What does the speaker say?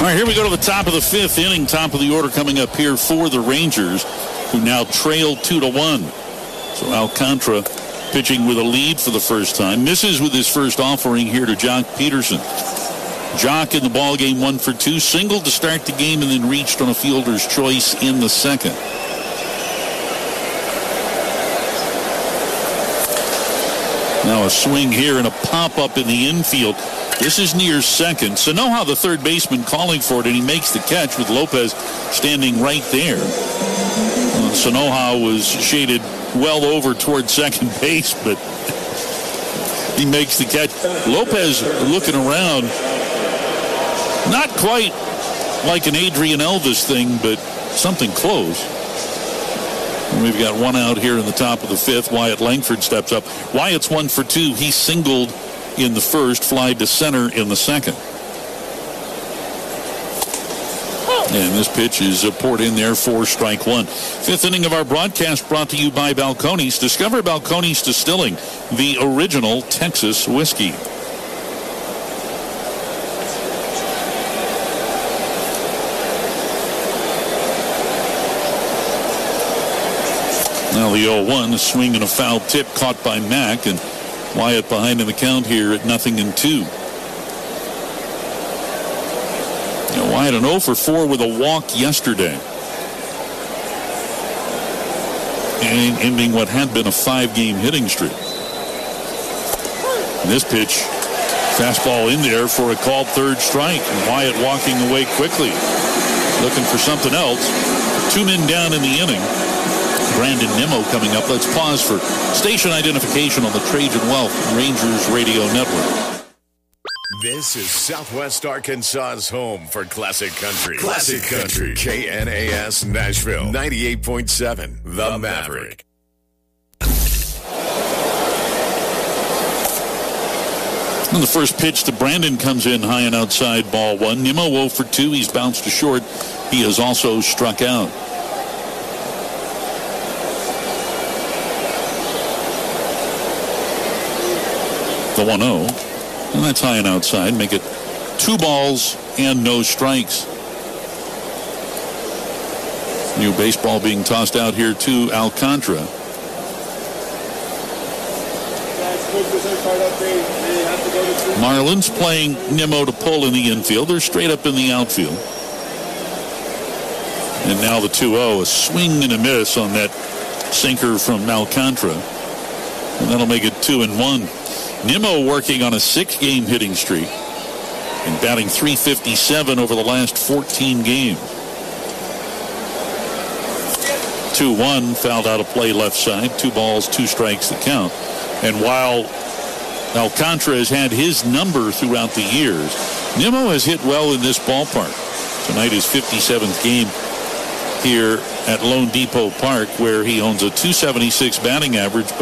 right, here we go to the top of the fifth inning. Top of the order coming up here for the Rangers, who now trail 2-1. So Alcantara pitching with a lead for the first time. Misses with his first offering here to Jock Peterson. Jock in the ball game 1 for 2. Singled to start the game and then reached on a fielder's choice in the second. Now a swing here and a pop-up in the infield. This is near second. Sanoja, the third baseman, calling for it, and he makes the catch with Lopez standing right there. Sanoja was shaded well over toward second base, but he makes the catch. Lopez looking around, not quite like an Adrian Elvis thing, but something close. And we've got one out here in the top of the fifth. Wyatt Langford steps up. Wyatt's 1 for 2. He singled in the first, flied to center in the second. And this pitch is poured in there for strike one. Fifth inning of our broadcast brought to you by Balcones. Discover Balcones Distilling, the original Texas whiskey. Now the 0-1, a swing and a foul tip caught by Mack, and Wyatt behind in the count here at 0-2. Wyatt an 0 for 4 with a walk yesterday, and ending what had been a 5-game hitting streak. And this pitch, fastball in there for a called third strike, and Wyatt walking away quickly, looking for something else. 2 men down in the inning. Brandon Nimmo coming up. Let's pause for station identification on the Trajan Wealth Rangers Radio Network. This is Southwest Arkansas's home for Classic Country. Classic Country. KNAS Nashville 98.7. The Maverick. And the first pitch to Brandon comes in high and outside, ball one. Nimmo 0 for 2. He's bounced to short. He has also struck out. The 1-0, and that's high and outside. Make it 2 balls and no strikes. New baseball being tossed out here to Alcantara. Marlins playing Nimmo to pull in the infield. They're straight up in the outfield. And now the 2-0, a swing and a miss on that sinker from Alcantara. And that'll make it 2-1. Nimmo working on a 6-game hitting streak and batting .357 over the last 14 games. 2-1, fouled out of play left side. 2 balls, 2 strikes the count. And while Alcantara has had his number throughout the years, Nimmo has hit well in this ballpark. Tonight is 57th game here at Lone Depot Park, where he owns a .276 batting average.